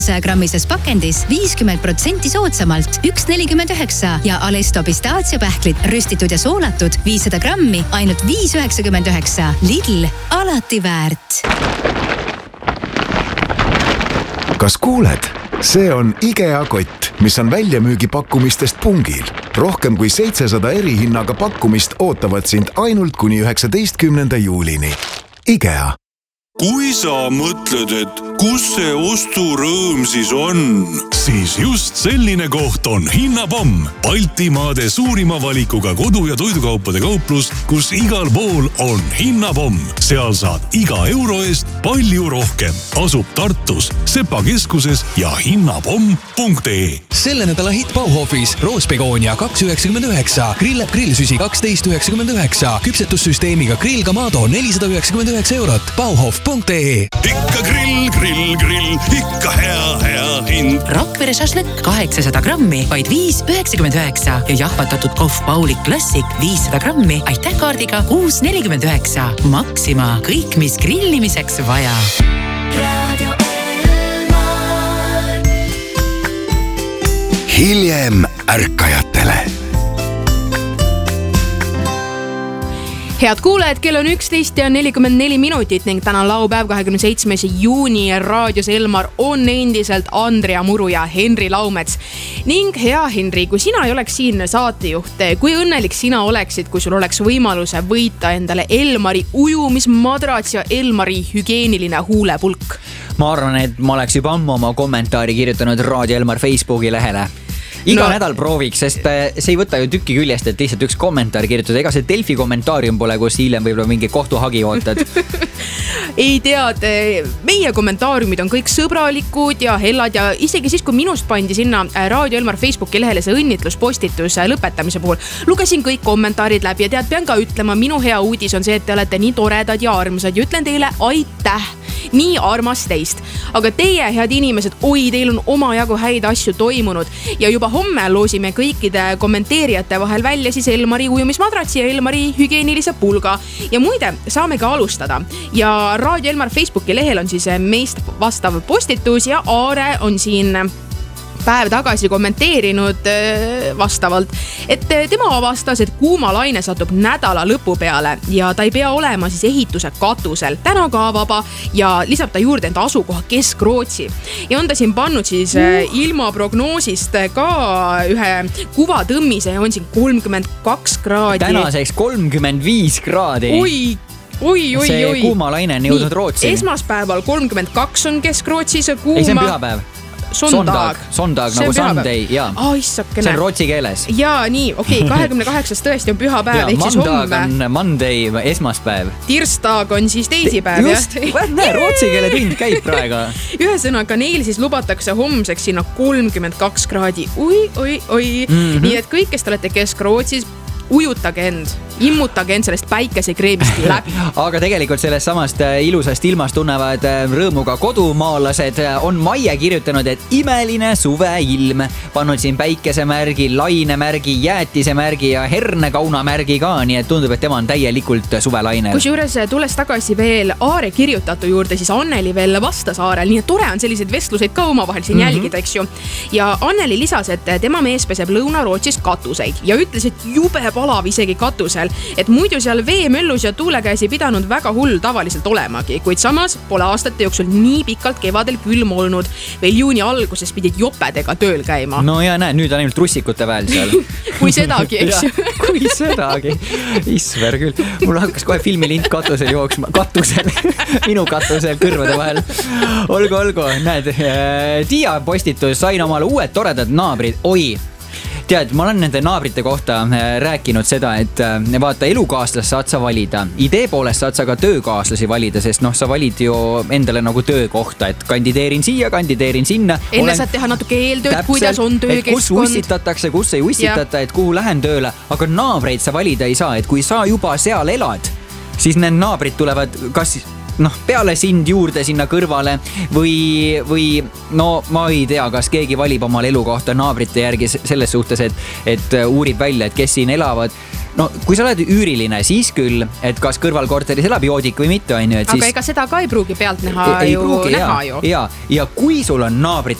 100-grammises pakendis 50% soodsamalt 1,49 ja Alesto pistaatsiapähklid rüstitud ja soolatud 500 grammi ainult 5,99. Lidl, alati väärt. Kas kuuled? See on IKEA kott, mis on väljamüügipakkumistest pungil. Rohkem kui 700 erihinnaga pakkumist ootavad sind ainult kuni 19. juulini. IKEA. Kui sa mõtled, et kus see osturõõm siis on, siis just selline koht on Hinnapomm. Baltimaade suurima valikuga kodu- ja toidukaupade kauplus, kus igal pool on Hinnapomm. Seal saad iga euro eest palju rohkem. Asub Tartus, Sepa keskuses ja hinnapomm.ee. Selle nädala hit Bauhofis Roosbegoonia 2,99, grillab grillsüsi 12,99, küpsetussüsteemiga grill Kamado 499 eurot. Bauhof.ee. Ikka grill, ikka hea hind. Rakvere šašlõkk 800 grammi, vaid 5,99 ja jahvatatud kohv Paulik Klassik 500 grammi, aitäh kaardiga 6,49. Maxima, kõik mis grillimiseks vaja. Radio Elmar. Hiljem ärkajatele. Head kuulajad, kell on 11:44 minutit ning täna laupäev 27. juuni ja raadios Elmar on endiselt Andrea Muru ja Henri Laumets. Ning hea Henri, kui sina ei oleks siin saatejuht, kui õnnelik sina oleksid, kui sul oleks võimaluse võita endale Elmari ujumismadrats ja Elmari hügieeniline huulepulk? Ma arvan, et ma oleks juba ammu oma kommentaari kirjutanud Raadio Elmar Facebooki lehele. Iga nädal prooviks, sest see ei võta ju tükki küljest, et lihtsalt üks kommentaar kirjutada. Ega see Delfi kommentaarium pole, kus hiljem võib-olla mingi kohtuhagi ootad. Ei tead, meie kommentaariumid on kõik sõbralikud ja hellad ja isegi siis, kui minust pandi sinna Raadio Elmar Facebooki lehele see õnnitluspostitus lõpetamise puhul, lugesin kõik kommentaarid läbi ja tead, pean ka ütlema, minu hea uudis on see, et te olete nii toredad ja armsad ja ütlen teile aitäh. Nii armas teist. Aga teie, head inimesed, teil on omajagu häid asju toimunud ja juba homme loosime kõikide kommenteerijate vahel välja siis Elmari ujumismadratsi ja Elmari hügieenilise pulga. Ja muide, saame ka alustada. Ja Raadio Elmar Facebooki lehel on siis meist vastav postitus ja Aare on siin päev tagasi kommenteerinud vastavalt, et tema avastas, et kuuma laine satub nädala lõpu peale ja ta ei pea olema siis ehituse katusel. Täna ka vaba ja lisab ta juurde enda asukoha Kesk-Rootsi. Ja on ta siin pannud siis ilma prognoosist ka ühe kuvatõmmise ja on siin 32 kraadi. Tänaseks 35 kraadi. Oi. See kuuma laine on jõudnud Rootsi. Esmaspäeval 32 on Kesk-Rootsis kuuma. Ei, see on pühapäev. Sondag nagu Sunday, jaa. Issakene. See on rootsi keeles. Jaa, nii, 28 tõesti on pühapäev, ehk siis homme. Mandag on Monday, esmaspäev. Tirsdag on siis teisipäev. Just, rootsi keele tund käib praegu. Ühesõnaga, neil siis lubatakse homseks sinna 32 kraadi. Oi. Nii et kõik, kes te olete Kesk-Rootsis, ujutage end, immutage end sellest päikesekreemist läbi. Aga tegelikult sellest samast ilusast ilmast tunnevad rõõmuga kodumaalased. On Maie kirjutanud, et imeline suveilm. Pannud siin päikesemärgi, lainemärgi, jäätisemärgi ja hernekaunamärgi ka, nii et tundub, et tema on täielikult suvelainel. Kusjuures tulles tagasi veel Aare kirjutatu juurde, siis Anneli veel vastas Aarel, nii et tore on selliseid vestluseid ka omavahel siin jälgida, eks ju. Ja Anneli lisas, et tema mees peseb Lõuna-Rootsis katuseid ja ütles, et jube palav isegi katusel, et muidu seal veemöllus ja tuulekäes ei pidanud väga hull tavaliselt olemagi, kuid samas pole aastate jooksul nii pikalt kevadel külm olnud. Veel juuni alguses pidid jopedega tööl käima. No ja näed, nüüd on ainult russikute väel seal. Kui sedagi, eks ju. Kui sedagi. Isver küll. Mul hakkas kohe filmilint katusel jooksma. Minu katusel kõrvade vahel. Olgu. Näed, Tiia postitus, sain omale uued toredad naabrid. Tead, ma olen nende naabrite kohta rääkinud seda, et vaata, elukaaslast saad sa valida. Idee poolest saad sa ka töökaaslasi valida, sest sa valid ju endale nagu töökohta, et kandideerin siia, kandideerin sinna. Enne saad teha natuke eeltööd, kuidas on töökeskkond. Kus ussitatakse, kus ei ussitata, et kuhu lähen tööle. Aga naabreid sa valida ei saa, et kui sa juba seal elad, siis need naabrid tulevad kas peale sind juurde sinna kõrvale või ma ei tea, kas keegi valib omal elukohta naabrite järgi selles suhtes, et uurib välja, et kes siin elavad. no kui sa oled üüriline, siis küll, et kas kõrvalkorteris elab joodik või mitte, on ju. Aga ega seda ka ei pruugi pealt näha ju. Ja kui sul on naabrid